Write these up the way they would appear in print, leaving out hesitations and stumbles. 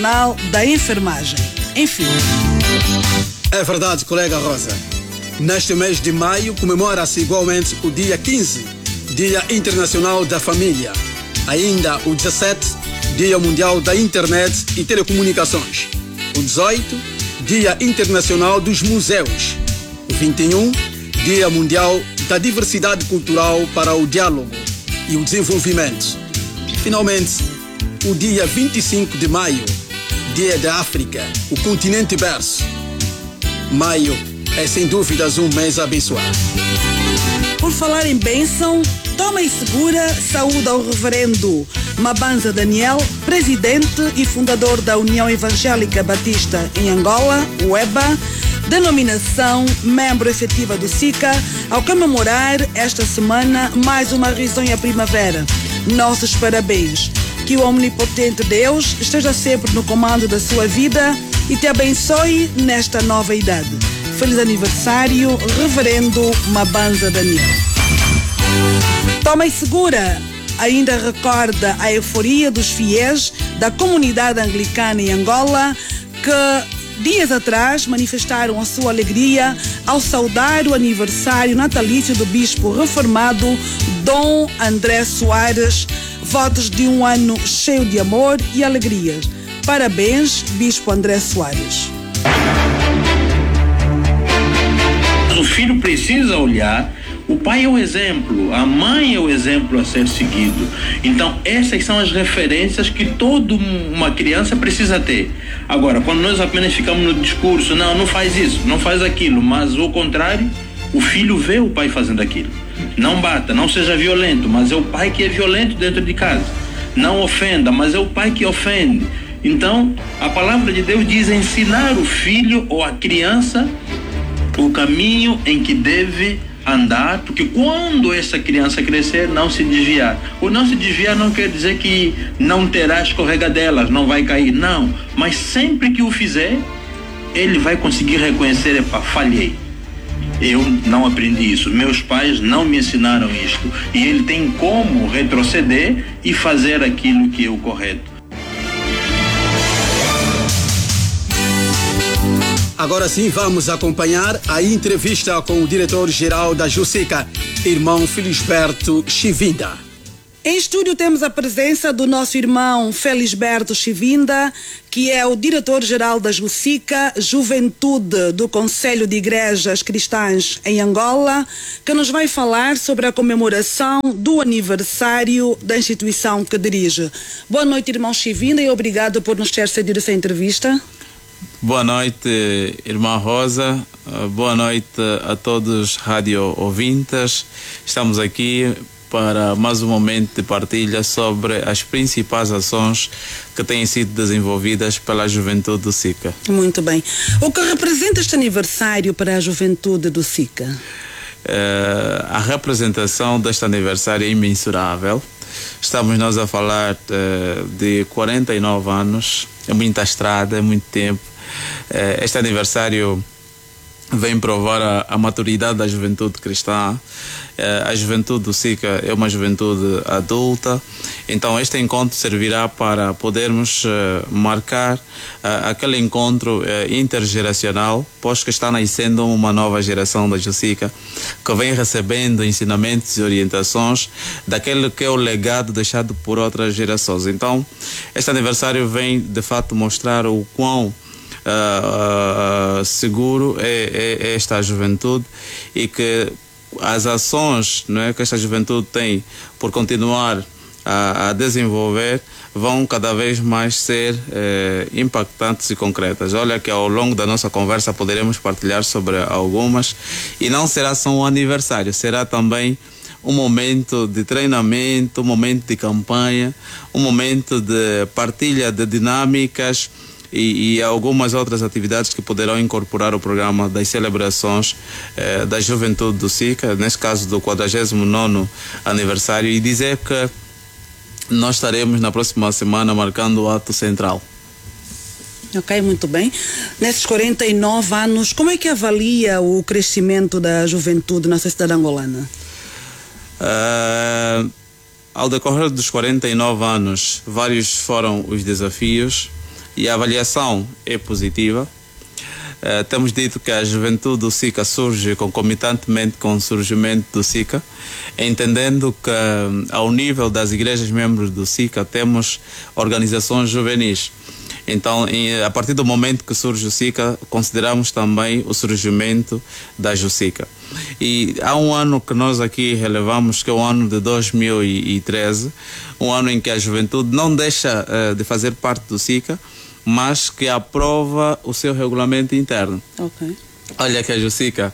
da Enfermagem. Enfim. É verdade, colega Rosa. Neste mês de maio comemora-se igualmente o dia 15, Dia Internacional da Família. Ainda o 17, Dia Mundial da Internet e Telecomunicações. O 18, Dia Internacional dos Museus. O 21, Dia Mundial da Diversidade Cultural para o Diálogo e o Desenvolvimento. Finalmente, o dia 25 de maio, Dia da África, o continente berço. Maio é sem dúvidas um mês abençoado. Por falar em bênção, toma e segura saúde ao reverendo Mabanza Daniel, presidente e fundador da União Evangélica Batista em Angola, UEBA, denominação membro efetiva do SICA, ao comemorar esta semana mais uma risonha primavera. Nossos parabéns. Que o omnipotente Deus esteja sempre no comando da sua vida e te abençoe nesta nova idade. Feliz aniversário, reverendo Mabanza Daniel. Toma e segura ainda recorda a euforia dos fiéis da comunidade anglicana em Angola que dias atrás manifestaram a sua alegria ao saudar o aniversário natalício do bispo reformado Dom André Soares. Votos de um ano cheio de amor e alegrias. Parabéns, bispo André Soares. O filho precisa olhar, o pai é o exemplo, a mãe é o exemplo a ser seguido. Então essas são as referências que toda uma criança precisa ter. Agora, quando nós apenas ficamos no discurso, não faz isso, não faz aquilo, mas ao contrário, o filho vê o pai fazendo aquilo. Não bata, não seja violento, mas é o pai que é violento dentro de casa. Não ofenda, mas é o pai que ofende. Então, a palavra de Deus diz ensinar o filho ou a criança o caminho em que deve andar, porque quando essa criança crescer, não se desviar. O não se desviar não quer dizer que não terá escorregadelas, não vai cair, não. Mas sempre que o fizer, ele vai conseguir reconhecer, epa, falhei. Eu não aprendi isso, meus pais não me ensinaram isto. E ele tem como retroceder e fazer aquilo que é o correto. Agora sim, vamos acompanhar a entrevista com o diretor-geral da JUSICA, irmão Felisberto Chivinda. Em estúdio temos a presença do nosso irmão Felisberto Chivinda, que é o diretor-geral da JUSICA, Juventude do Conselho de Igrejas Cristãs em Angola, que nos vai falar sobre a comemoração do aniversário da instituição que dirige. Boa noite, irmão Chivinda, e obrigado por nos ter cedido essa entrevista. Boa noite, irmã Rosa. Boa noite a todos rádio ouvintes. Estamos aqui para mais um momento de partilha sobre as principais ações que têm sido desenvolvidas pela juventude do SICA. Muito bem. O que representa este aniversário para a juventude do SICA? A representação deste aniversário é imensurável. Estamos nós a falar de 49 anos, é muita estrada, é muito tempo. Este aniversário vem provar a maturidade da juventude cristã. A juventude do SICA é uma juventude adulta, então este encontro servirá para podermos marcar aquele encontro intergeracional, pois que está nascendo uma nova geração da JUSICA, que vem recebendo ensinamentos e orientações daquele que é o legado deixado por outras gerações. Então, este aniversário vem de fato mostrar o quão seguro é esta juventude e que as ações, não é, que esta juventude tem por continuar a desenvolver vão cada vez mais ser impactantes e concretas. Olha que ao longo da nossa conversa poderemos partilhar sobre algumas, e não será só um aniversário, será também um momento de treinamento, um momento de campanha, um momento de partilha de dinâmicas e algumas outras atividades que poderão incorporar o programa das celebrações da juventude do SICA, neste caso do 49º aniversário, e dizer que nós estaremos na próxima semana marcando o ato central. Ok, muito bem. Nesses 49 anos, como é que avalia o crescimento da juventude na sociedade angolana? Ao decorrer dos 49 anos, vários foram os desafios, e a avaliação é positiva. Temos dito que a juventude do SICA surge concomitantemente com o surgimento do SICA, entendendo que ao nível das igrejas membros do SICA temos organizações juvenis. Então, a partir do momento que surge o SICA, consideramos também o surgimento da JUSICA. E há um ano que nós aqui relevamos, que é o ano de 2013, um ano em que a juventude não deixa de fazer parte do SICA, mas que aprova o seu regulamento interno. Ok. Olha que a JUSICA,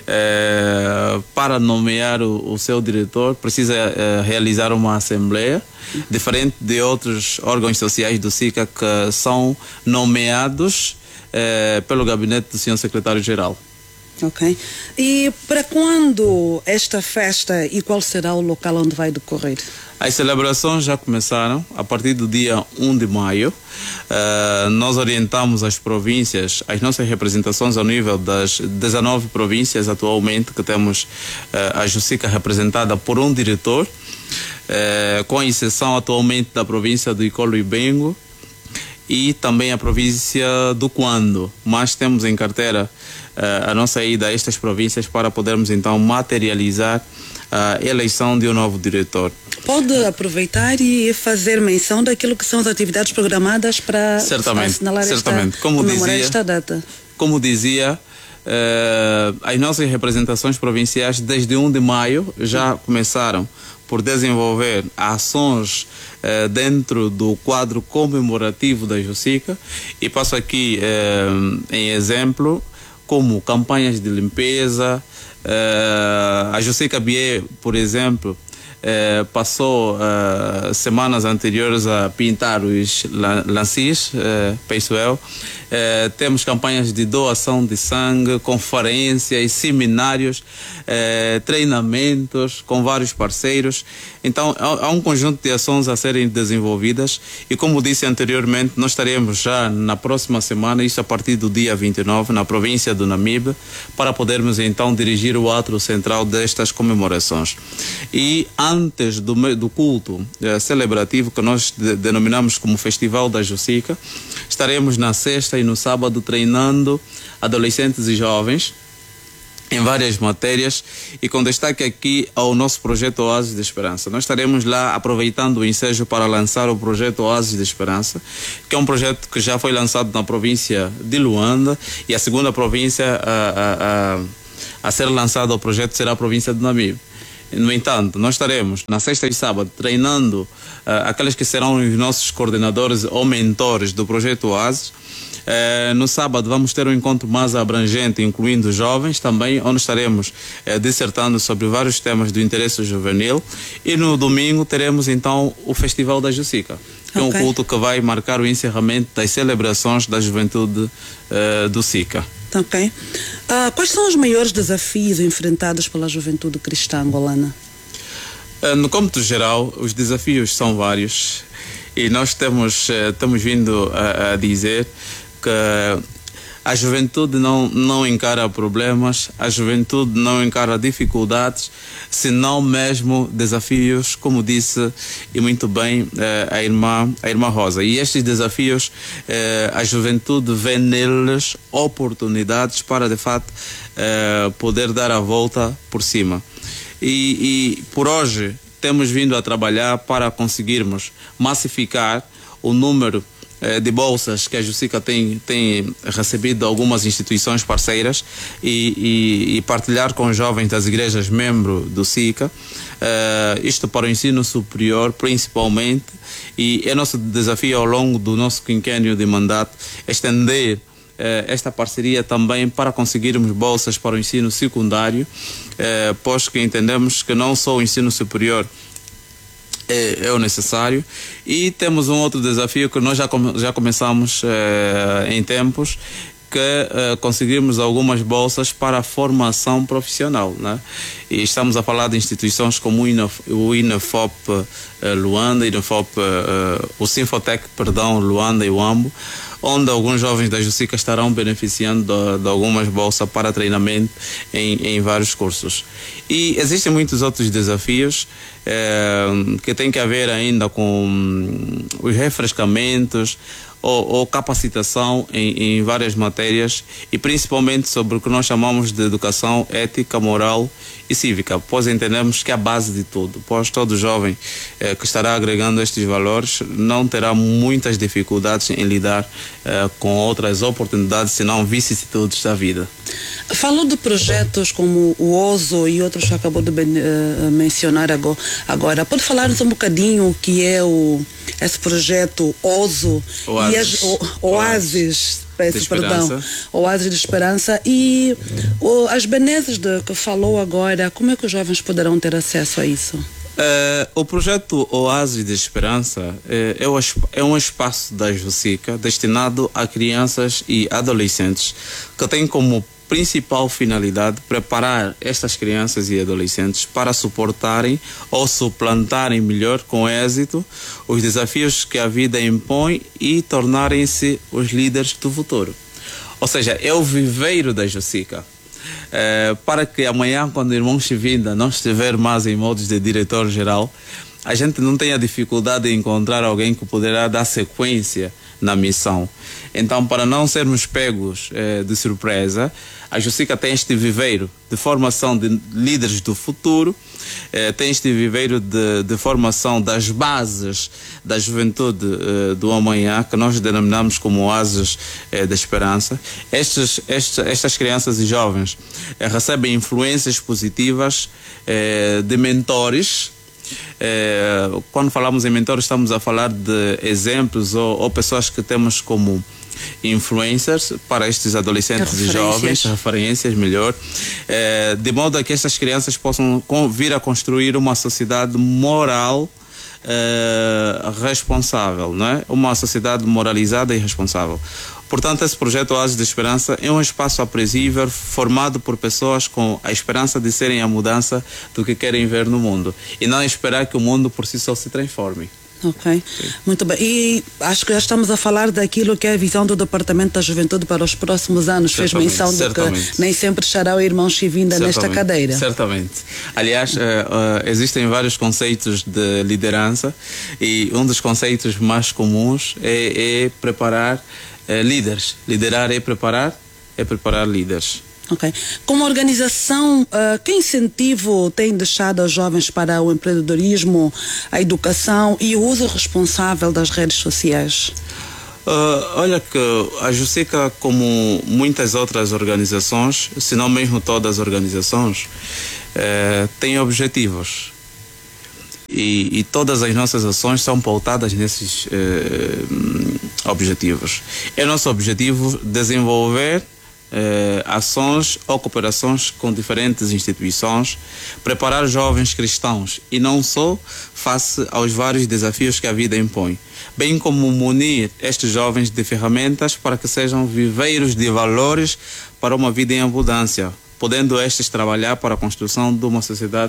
para nomear o seu diretor, precisa realizar uma assembleia, diferente de outros órgãos sociais do SICA que são nomeados pelo gabinete do senhor secretário-geral. Ok. E para quando esta festa e qual será o local onde vai decorrer? As celebrações já começaram a partir do dia 1 de maio. Nós orientamos as províncias, as nossas representações ao nível das 19 províncias atualmente, que temos a JUSICA representada por um diretor, com exceção atualmente da província do Icolo e Bengo e também a província do Quando, mas temos em carteira a nossa ida a estas províncias para podermos então materializar a eleição de um novo diretor. Pode aproveitar e fazer menção daquilo que são as atividades programadas para assinalar comemorar esta data. Como dizia, as nossas representações provinciais desde 1 de maio já começaram por desenvolver ações dentro do quadro comemorativo da JUSICA, e passo aqui em exemplo como campanhas de limpeza. A JUSICA BIE, por exemplo, passou semanas anteriores a pintar os lancis, penso eu. Temos campanhas de doação de sangue, conferências, seminários, treinamentos com vários parceiros. Então há um conjunto de ações a serem desenvolvidas, e como disse anteriormente, nós estaremos já na próxima semana, isso a partir do dia 29, na província do Namibe, para podermos então dirigir o ato central destas comemorações. E antes do culto celebrativo, que nós denominamos como Festival da JUSICA, estaremos na sexta e no sábado treinando adolescentes e jovens em várias matérias, e com destaque aqui ao nosso projeto Oásis de Esperança. Nós estaremos lá aproveitando o ensejo para lançar o projeto Oásis de Esperança, que é um projeto que já foi lançado na província de Luanda, e a segunda província a ser lançado o projeto será a província de Namibe. No entanto, nós estaremos na sexta e sábado treinando aqueles que serão os nossos coordenadores ou mentores do projeto Oásis. No sábado vamos ter um encontro mais abrangente, incluindo jovens também, onde estaremos dissertando sobre vários temas do interesse juvenil, e no domingo teremos então o Festival da JUSICA, que é um culto que vai marcar o encerramento das celebrações da juventude do SICA. Ok. Quais são os maiores desafios enfrentados pela juventude cristã angolana? No cômputo geral, os desafios são vários, e nós temos vindo a dizer que a juventude não encara problemas, a juventude não encara dificuldades, senão mesmo desafios, como disse e muito bem a irmã Rosa. E estes desafios, a juventude vê neles oportunidades para, de fato, poder dar a volta por cima. E por hoje temos vindo a trabalhar para conseguirmos massificar o número de bolsas que a JUSICA tem recebido de algumas instituições parceiras, e partilhar com os jovens das igrejas membros do SICA, isto para o ensino superior principalmente, e é nosso desafio ao longo do nosso quinquênio de mandato estender esta parceria também para conseguirmos bolsas para o ensino secundário, pois que entendemos que não só o ensino superior é o necessário. E temos um outro desafio que nós já começamos em tempos, que conseguimos algumas bolsas para a formação profissional, né? E estamos a falar de instituições como o INAFOP Luanda, o Sinfotec, Luanda e Uambo, onde alguns jovens da JUSICA estarão beneficiando de algumas bolsas para treinamento em vários cursos. E existem muitos outros desafios que têm que ver ainda com os refrescamentos, ou capacitação em várias matérias e principalmente sobre o que nós chamamos de educação ética, moral e cívica, pois entendemos que é a base de tudo, pois todo jovem que estará agregando estes valores não terá muitas dificuldades em lidar com outras oportunidades, senão vicissitudes da vida. Falou de projetos como o OSO e outros que acabou de mencionar agora. Pode falar-nos um bocadinho o que é esse projeto OSO e Oásis, peço perdão, Oásis de Esperança e as benesses de que falou agora, como é que os jovens poderão ter acesso a isso? O projeto Oásis de Esperança é um espaço da Jussica destinado a crianças e adolescentes que tem como principal finalidade preparar estas crianças e adolescentes para suportarem ou suplantarem melhor com êxito os desafios que a vida impõe e tornarem-se os líderes do futuro. Ou seja, é o viveiro da Jussica. Para que amanhã, quando o irmão Chivinda não estiver mais em modos de diretor-geral, a gente não tenha dificuldade em encontrar alguém que poderá dar sequência na missão. Então, para não sermos pegos de surpresa, a Jussica tem este viveiro de formação de líderes do futuro, tem este viveiro de formação das bases da juventude do amanhã, que nós denominamos como Oásis da Esperança. Estas crianças e jovens recebem influências positivas de mentores. Quando falamos em mentores, estamos a falar de exemplos ou pessoas que temos como influencers para estes adolescentes e jovens, referências melhor, de modo a que estas crianças possam vir a construir uma sociedade moral responsável, não é? Uma sociedade moralizada e responsável. Portanto, esse projeto Oásis de Esperança é um espaço aprazível formado por pessoas com a esperança de serem a mudança do que querem ver no mundo e não esperar que o mundo por si só se transforme. Ok, sim. Muito bem. E acho que já estamos a falar daquilo que é a visão do Departamento da Juventude para os próximos anos. Certamente, fez menção de que nem sempre estará o irmão Chivinda nesta cadeira. Certamente. Aliás, existem vários conceitos de liderança e um dos conceitos mais comuns é preparar líderes. Liderar é preparar líderes. Ok. Como organização, que incentivo tem deixado aos jovens para o empreendedorismo, a educação e o uso responsável das redes sociais? Olha que a Jussica, como muitas outras organizações, se não mesmo todas as organizações, tem objetivos. E todas as nossas ações são pautadas nesses objetivos. É nosso objetivo desenvolver ações ou cooperações com diferentes instituições, preparar jovens cristãos e não só face aos vários desafios que a vida impõe, bem como munir estes jovens de ferramentas para que sejam viveiros de valores para uma vida em abundância, podendo estes trabalhar para a construção de uma sociedade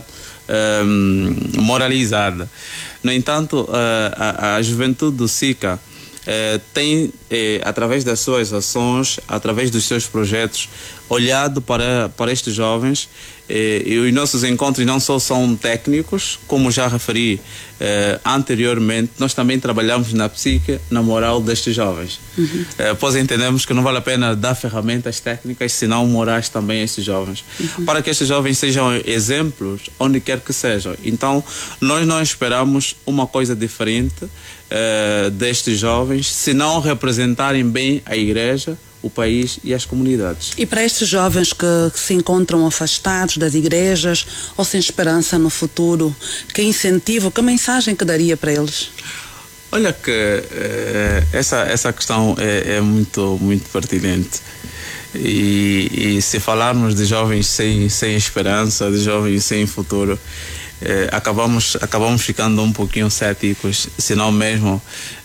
moralizada. No entanto, a juventude do SICA tem, através das suas ações, através dos seus projetos, olhado para estes jovens, e os nossos encontros não só são técnicos, como já referi anteriormente, nós também trabalhamos na psique, na moral destes jovens. Pois entendemos que não vale a pena dar ferramentas técnicas, senão morais também a estes jovens, para que estes jovens sejam exemplos onde quer que sejam. Então, nós não esperamos uma coisa diferente destes jovens, se não representarem bem a igreja, o país e as comunidades. E para estes jovens que se encontram afastados das igrejas ou sem esperança no futuro, que incentivo, que mensagem que daria para eles? Olha que essa questão é muito, muito pertinente. E se falarmos de jovens sem esperança, de jovens sem futuro, acabamos ficando um pouquinho céticos, se não mesmo,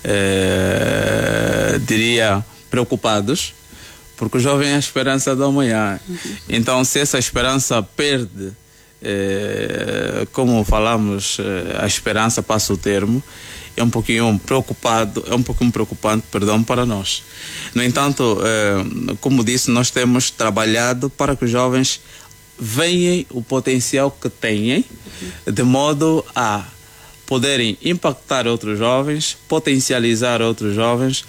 diria, preocupados, porque o jovem é a esperança do amanhã. Então, se essa esperança perde, como falamos, a esperança passa o termo, é um pouquinho preocupante, para nós. No entanto, como disse, nós temos trabalhado para que os jovens venham o potencial que têm, de modo a poderem impactar outros jovens, potencializar outros jovens,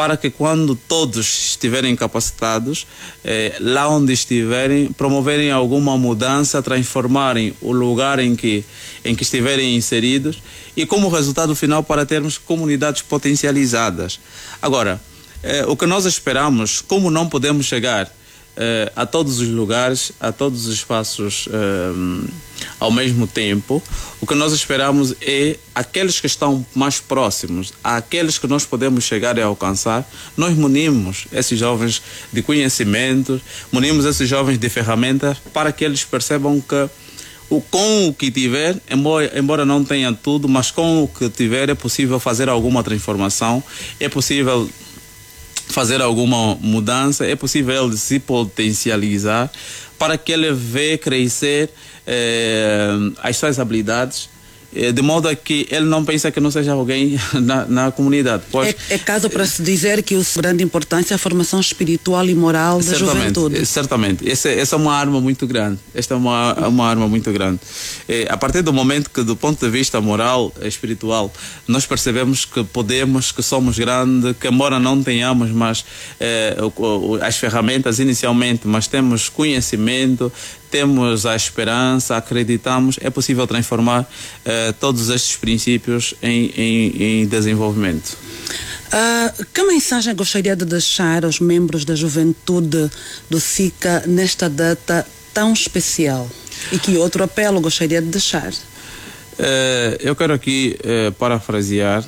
para que quando todos estiverem capacitados, lá onde estiverem, promoverem alguma mudança, transformarem o lugar em que estiverem inseridos e como resultado final para termos comunidades potencializadas. Agora, o que nós esperamos, como não podemos chegar a todos os lugares, a todos os espaços ao mesmo tempo, o que nós esperamos é aqueles que estão mais próximos, aqueles que nós podemos chegar e alcançar, nós munimos esses jovens de conhecimento, munimos esses jovens de ferramentas para que eles percebam que com o que tiver, embora não tenha tudo, mas com o que tiver é possível fazer alguma transformação, é possível fazer alguma mudança, é possível ele se potencializar para que ele vê crescer as suas habilidades, de modo a que ele não pensa que não seja alguém na comunidade. É caso para se dizer que a grande importância é a formação espiritual e moral da juventude. Certamente. Essa é uma arma muito grande. Esta é uma arma muito grande. A partir do momento que, do ponto de vista moral e espiritual, nós percebemos que podemos, que somos grandes, que embora não tenhamos mais as ferramentas inicialmente, mas temos conhecimento, temos a esperança, acreditamos, é possível transformar todos estes princípios em desenvolvimento. Que mensagem gostaria de deixar aos membros da juventude do SICA nesta data tão especial? E que outro apelo gostaria de deixar? Eu quero aqui parafrasear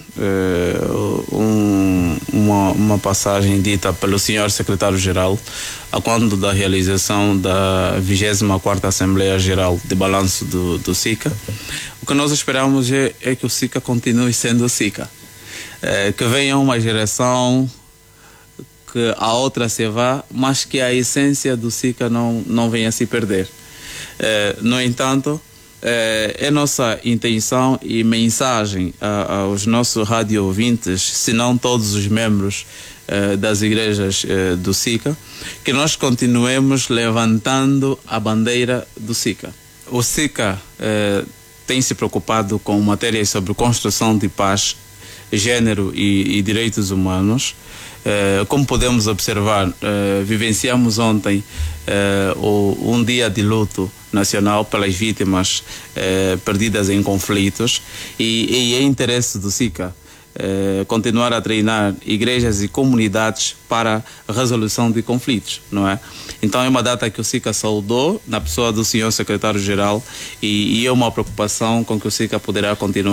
uma passagem dita pelo senhor secretário-geral quando da realização da 24ª Assembleia Geral de Balanço do SICA. O que nós esperamos é que o SICA continue sendo o SICA, que venha uma geração, que a outra se vá, mas que a essência do SICA não venha a se perder. No entanto, é nossa intenção e mensagem aos nossos rádio ouvintes, se não todos os membros das igrejas do SICA, que nós continuemos levantando a bandeira do SICA. O SICA tem se preocupado com matérias sobre construção de paz, gênero e direitos humanos. Como podemos observar, vivenciamos ontem um dia de luto nacional pelas vítimas perdidas em conflitos e é interesse do SICA continuar a treinar igrejas e comunidades para a resolução de conflitos, não é? Então é uma data que o SICA saudou na pessoa do senhor secretário-geral e é uma preocupação com que o SICA poderá continuar